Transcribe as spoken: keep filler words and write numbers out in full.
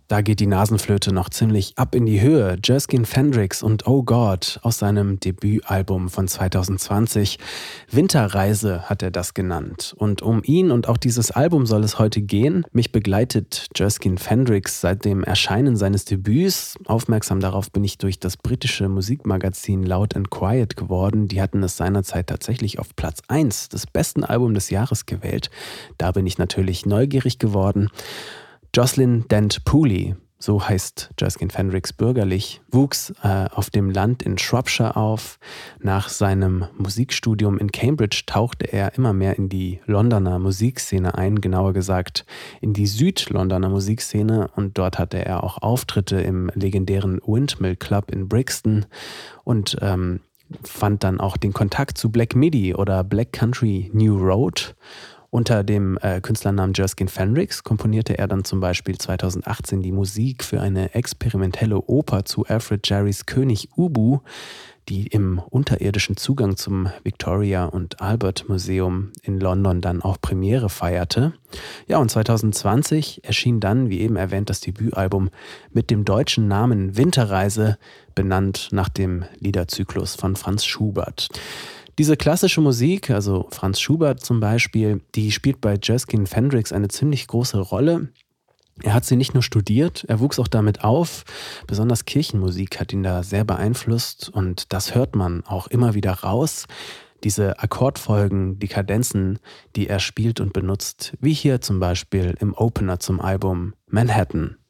Da geht die Nasenflöte noch ziemlich ab in die Höhe. Jerskin Fendrix und Oh God aus seinem Debütalbum von zwanzig zwanzig. Winterreise hat er das genannt. Und um ihn und auch dieses Album soll es heute gehen. Mich begleitet Jerskin Fendrix seit dem Erscheinen seines Debüts. Aufmerksam darauf bin ich durch das britische Musikmagazin Loud and Quiet geworden. Die hatten es seinerzeit tatsächlich auf Platz eins des besten Albums des Jahres gewählt. Da bin ich natürlich neugierig geworden. Jocelyn Dent Pooley, so heißt Jerskin Fendrix bürgerlich, wuchs äh, auf dem Land in Shropshire auf. Nach seinem Musikstudium in Cambridge tauchte er immer mehr in die Londoner Musikszene ein, genauer gesagt in die Süd-Londoner Musikszene, und dort hatte er auch Auftritte im legendären Windmill Club in Brixton und ähm, fand dann auch den Kontakt zu Black Midi oder Black Country New Road. Unter dem äh, Künstlernamen Jerskin Fendrix komponierte er dann zum Beispiel zwanzig achtzehn die Musik für eine experimentelle Oper zu Alfred Jarrys König Ubu, die im unterirdischen Zugang zum Victoria und Albert Museum in London dann auch Premiere feierte. Ja, und zwanzig zwanzig erschien dann, wie eben erwähnt, das Debütalbum mit dem deutschen Namen Winterreise, benannt nach dem Liederzyklus von Franz Schubert. Diese klassische Musik, also Franz Schubert zum Beispiel, die spielt bei Jerskin Fendrix eine ziemlich große Rolle. Er hat sie nicht nur studiert, er wuchs auch damit auf. Besonders Kirchenmusik hat ihn da sehr beeinflusst und das hört man auch immer wieder raus. Diese Akkordfolgen, die Kadenzen, die er spielt und benutzt, wie hier zum Beispiel im Opener zum Album Manhattan.